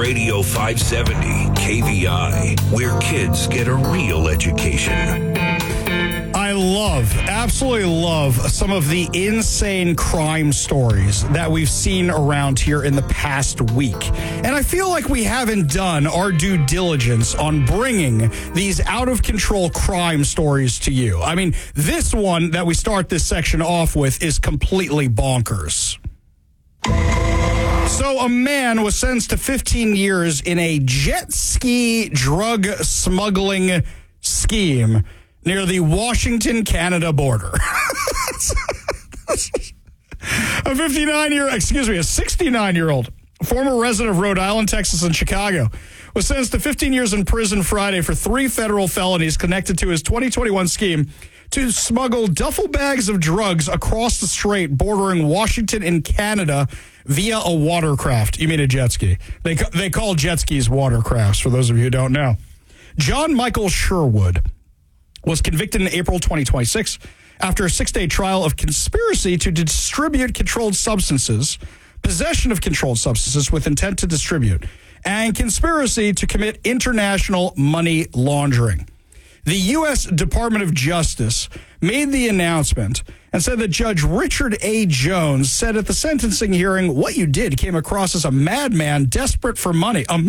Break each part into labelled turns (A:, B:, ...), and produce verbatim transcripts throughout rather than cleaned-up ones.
A: Radio five seventy K V I, where kids get a real education.
B: I love, absolutely love some of the insane crime stories that we've seen around here in the past week. And I feel like we haven't done our due diligence on bringing these out-of-control crime stories to you. I mean, this one that we start this section off with is completely bonkers. So a man was sentenced to fifteen years in a jet ski drug smuggling scheme near the Washington-Canada border. A fifty-nine-year, excuse me, a sixty-nine-year-old former resident of Rhode Island, Texas, and Chicago was sentenced to fifteen years in prison Friday for three federal felonies connected to his twenty twenty-one scheme to smuggle duffel bags of drugs across the strait bordering Washington and Canada via a watercraft. You mean a jet ski? They they call jet skis watercrafts, for those of you who don't know. John Michael Sherwood was convicted in April twenty twenty-six after a six-day trial of conspiracy to distribute controlled substances, possession of controlled substances with intent to distribute, and conspiracy to commit international money laundering. The U S Department of Justice made the announcement and said that Judge Richard A. Jones said at the sentencing hearing, what you did came across as a madman desperate for money. A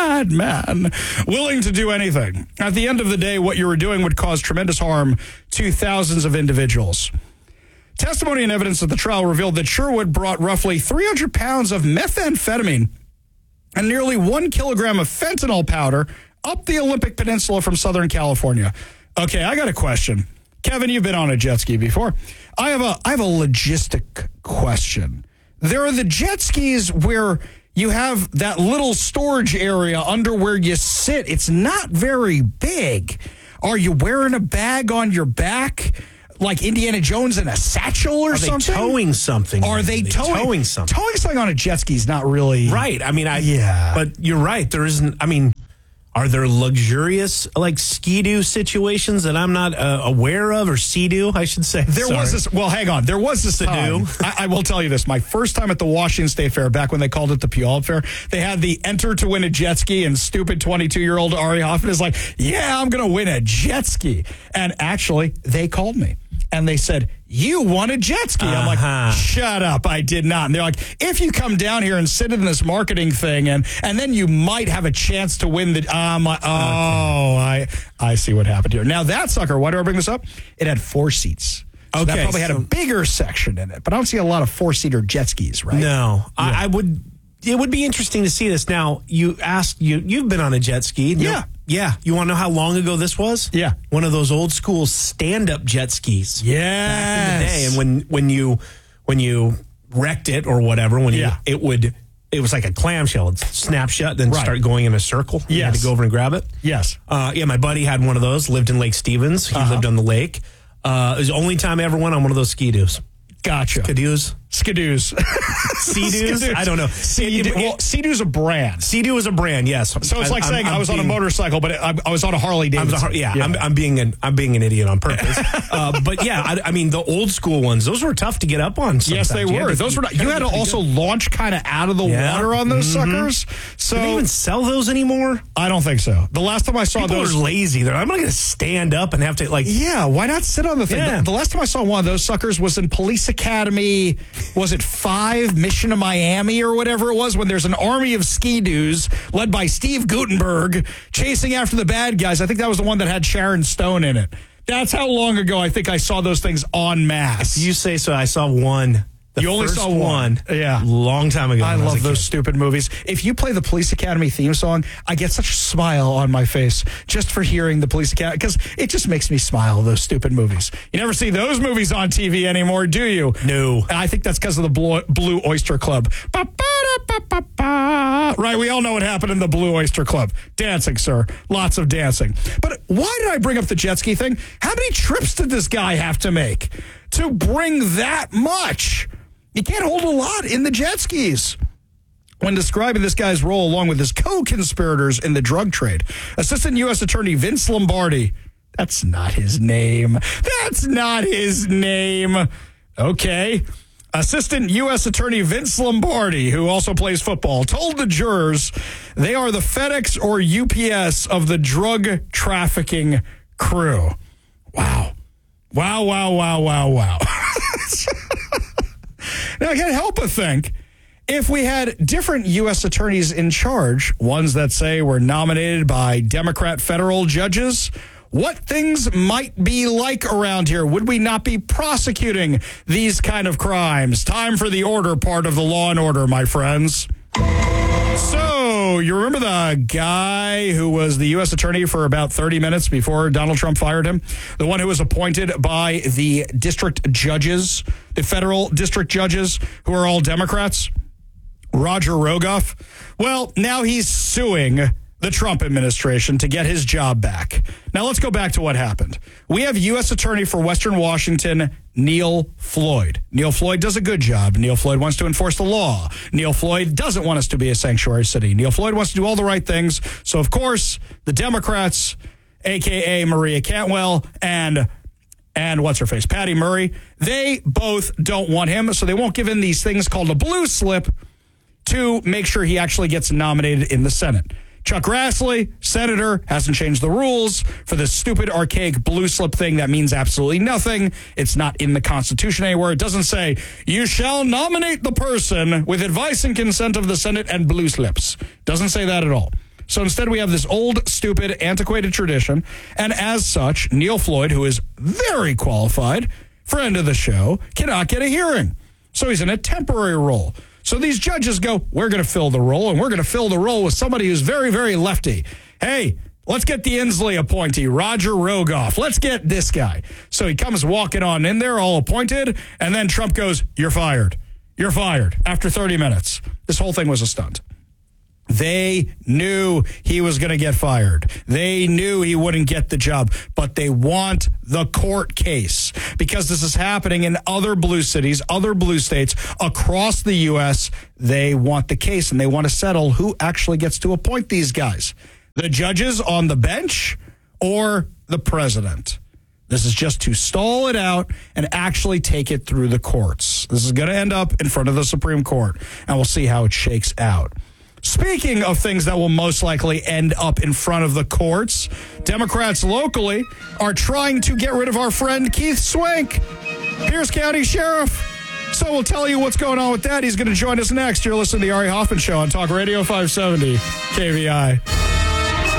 B: madman willing to do anything. At the end of the day, what you were doing would cause tremendous harm to thousands of individuals. Testimony and evidence at the trial revealed that Sherwood brought roughly three hundred pounds of methamphetamine and nearly one kilogram of fentanyl powder up the Olympic Peninsula from Southern California. Okay, I got a question. Kevin, you've been on a jet ski before. I have a I have a logistic question. There are the jet skis where you have that little storage area under where you sit. It's not very big. Are you wearing a bag on your back like Indiana Jones in a satchel or
C: are
B: something?
C: Are they towing something?
B: Are they,
C: are they
B: towing,
C: towing something?
B: Towing something on a jet ski is not really...
C: Right. I mean, I...
B: Yeah.
C: But you're right. There isn't... I mean... Are there luxurious, like, ski-doo situations that I'm not uh, aware of, or sea-doo, I should say?
B: There
C: Sorry.
B: was this, well, hang on. There was this time, I, I will tell you this. My first time at the Washington State Fair, back when they called it the Puyallup Fair, they had the enter to win a jet ski, and stupid twenty-two-year-old Ari Hoffman is like, yeah, I'm going to win a jet ski. And actually, they called me, and they said, you won a jet ski. I'm like,
C: uh-huh.
B: shut up, I did not. And they're like, if you come down here and sit in this marketing thing, and and then you might have a chance to win the, um, like, oh, okay. I I see what happened here. Now that sucker, why do I bring this up? It had four seats. So
C: okay,
B: that probably had
C: so,
B: a bigger section in it, but I don't see a lot of four-seater jet skis, right?
C: No,
B: yeah.
C: I, I would, it would be interesting to see this. Now, you asked, you, you've been on a jet ski.
B: Yeah.
C: No, yeah. You want to know how long ago this was?
B: Yeah.
C: One of those old school stand-up jet skis.
B: Yes.
C: Back in the day. And when, when you when you wrecked it or whatever, when
B: yeah.
C: you, it would, it was like a clamshell. It'd snap shut, then
B: right.
C: start going in a circle.
B: Yes.
C: You had to go over and grab it.
B: Yes.
C: Uh, yeah, my buddy had one of those, lived in Lake Stevens. He
B: uh-huh.
C: lived on the lake. Uh, it was the only time I ever went on one of those ski-doos.
B: Gotcha.
C: Skidoos.
B: Skidoos.
C: Sea-doos? I don't know.
B: Sea-Doo. Well, Sea-Doo's a brand.
C: Sea-Doo is a brand, yes.
B: So it's like
C: I,
B: saying
C: I'm, I'm
B: I was
C: being,
B: on a motorcycle, but I, I was on a Harley Davidson.
C: A, yeah, yeah. I'm, I'm being an I'm being an idiot on purpose. uh, but yeah, I, I mean the old school ones, those were tough to get up on.
B: Yes, they were.
C: To,
B: those were. Not, you had to also good. launch kind of out of the yeah. water on those mm-hmm. suckers. So
C: do they even sell those anymore?
B: I don't think so. The last time I saw
C: People
B: those,
C: are lazy. They're, I'm not going to stand up and have to like.
B: Yeah, why not sit on the thing?
C: Yeah.
B: The, the last time I saw one of those suckers was in Police Academy. Was it Five Mission to Miami or whatever it was? When there's an army of ski-doos led by Steve Guttenberg chasing after the bad guys. I think that was the one that had Sharon Stone in it. That's how long ago I think I saw those things en masse.
C: If you say so. I saw one. The
B: you only
C: first
B: saw one. one.
C: Yeah. Long time ago.
B: I love those stupid movies. If you play the Police Academy theme song, I get such a smile on my face just for hearing the Police Academy, because it just makes me smile, those stupid movies. You never see those movies on T V anymore, do you?
C: No.
B: I think that's because of the Blue, Blue Oyster Club. Right, we all know what happened in the Blue Oyster Club. Dancing, sir. Lots of dancing. But why did I bring up the jet ski thing? How many trips did this guy have to make to bring that much? You can't hold a lot in the jet skis. When describing this guy's role along with his co-conspirators in the drug trade, Assistant U S Attorney Vince Lombardi, that's not his name. That's not his name. Okay. Assistant U S Attorney Vince Lombardi, who also plays football, told the jurors they are the FedEx or U P S of the drug trafficking crew. Wow. Wow, wow, wow, wow, wow. Now, I can't help but think, if we had different U S attorneys in charge, ones that say were nominated by Democrat federal judges, what things might be like around here? Would we not be prosecuting these kind of crimes? Time for the order part of the Law and Order, my friends. So, you remember the guy who was the U S attorney for about thirty minutes before Donald Trump fired him? The one who was appointed by the district judges, the federal district judges, who are all Democrats? Roger Rogoff. Well, now he's suing the Trump administration to get his job back. Now, let's go back to what happened. We have U S Attorney for Western Washington, Neil Floyd. Neil Floyd does a good job. Neil Floyd wants to enforce the law. Neil Floyd doesn't want us to be a sanctuary city. Neil Floyd wants to do all the right things. So, of course, the Democrats, a k a. Maria Cantwell, and and what's her face, Patty Murray, they both don't want him, so they won't give him these things called a blue slip to make sure he actually gets nominated in the Senate. Chuck Grassley, senator, hasn't changed the rules for this stupid, archaic blue slip thing that means absolutely nothing. It's not in the Constitution anywhere. It doesn't say, you shall nominate the person with advice and consent of the Senate and blue slips. Doesn't say that at all. So instead, we have this old, stupid, antiquated tradition. And as such, Neil Floyd, who is very qualified, friend of the show, cannot get a hearing. So he's in a temporary role. So these judges go, we're going to fill the role, and we're going to fill the role with somebody who's very, very lefty. Hey, let's get the Inslee appointee, Roger Rogoff. Let's get this guy. So he comes walking on in there, all appointed, and then Trump goes, you're fired. You're fired after thirty minutes. This whole thing was a stunt. They knew he was going to get fired. They knew he wouldn't get the job, but they want the court case because this is happening in other blue cities, other blue states across the U S. They want the case and they want to settle who actually gets to appoint these guys. The judges on the bench or the president. This is just to stall it out and actually take it through the courts. This is going to end up in front of the Supreme Court, and we'll see how it shakes out. Speaking of things that will most likely end up in front of the courts, Democrats locally are trying to get rid of our friend Keith Swank, Pierce County Sheriff. So we'll tell you what's going on with that. He's going to join us next. You're listening to the Ari Hoffman Show on Talk Radio five seventy K V I.